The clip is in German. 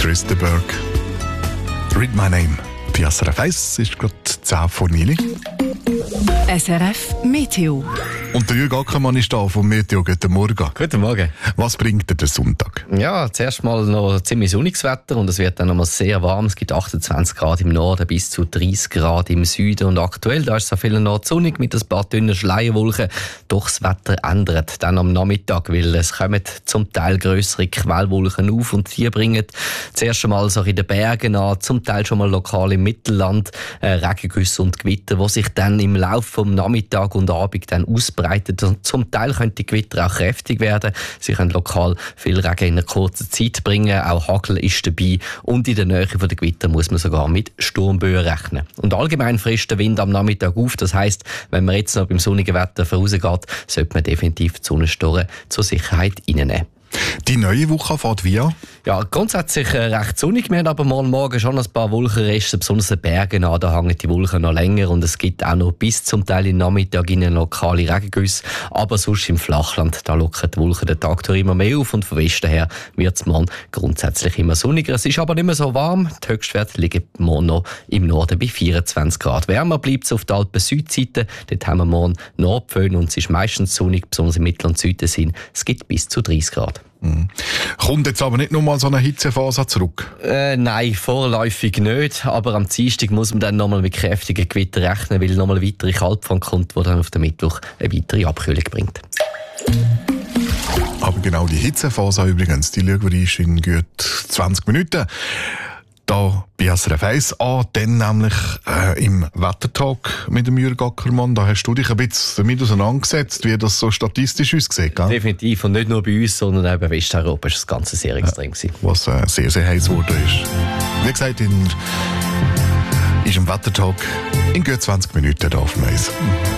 Chris de Burgh. Read My Name. Bei SRF 1 ist gerade 10 vor 9. SRF Meteo. Und der Jürg Ackermann ist da vom Meteo. Guten Morgen. Guten Morgen. Was bringt dir der Sonntag? Ja, zuerst mal noch ziemlich sonniges Wetter und es wird dann noch mal sehr warm. Es gibt 28 Grad im Norden bis zu 30 Grad im Süden. Und aktuell da ist es an vielen Orten sonnig mit ein paar dünnen Schleierwolken. Doch das Wetter ändert dann am Nachmittag, weil es kommen zum Teil grössere Quellwolken auf und die bringen zuerst einmal so in den Bergen an, zum Teil schon mal lokal im Mittelland Regengüsse und Gewitter, die sich dann im Laufe vom Nachmittag und Abend dann ausbreiten. Und zum Teil können die Gewitter auch kräftig werden. Sie können lokal viel Regen in einer kurzen Zeit bringen. Auch Hagel ist dabei. Und in der Nähe der Gewitter muss man sogar mit Sturmböen rechnen. Und allgemein frisst der Wind am Nachmittag auf. Das heisst, wenn man jetzt noch beim sonnigen Wetter vorausgeht, sollte man definitiv die Sonnenstoren zur Sicherheit reinnehmen. Die neue Woche fährt wie an? Ja, grundsätzlich recht sonnig. Wir haben aber morgen schon ein paar Wolkenreste, besonders in den Bergen an. Da hängen die Wolken noch länger und es gibt auch noch bis zum Teil im Nachmittag lokale Regengüsse. Aber sonst im Flachland, da lockern die Wolken den Tag durch immer mehr auf und von Westen her wird es morgen grundsätzlich immer sonniger. Es ist aber nicht mehr so warm. Die Höchstwerte liegen morgen noch im Norden bei 24 Grad. Wärmer bleibt es auf der Alpen-Südseite. Dort haben wir morgen Nordföhn und es ist meistens sonnig, besonders im Mittel- und Süden. Es gibt bis zu 30 Grad. Kommt jetzt aber nicht nochmal so eine Hitzephase zurück? Nein, vorläufig nicht. Aber am Dienstag muss man dann nochmal mit kräftigen Gewittern rechnen, weil nochmal eine weitere Kaltfront kommt, die dann auf den Mittwoch eine weitere Abkühlung bringt. Aber genau die Hitzephase übrigens, die schauen wir uns in gut 20 Minuten. Da bei SRF 1 an, dann nämlich im Wettertag mit dem Jürg Ackermann. Da hast du dich ein bisschen damit auseinandergesetzt, wie das so statistisch aussieht, gell? Definitiv. Und nicht nur bei uns, sondern auch bei Westeuropa ist das Ganze sehr extrem gewesen. Was sehr, sehr heiß geworden ist. Wie gesagt, ist am Wettertag in gut 20 Minuten da auf dem Eis.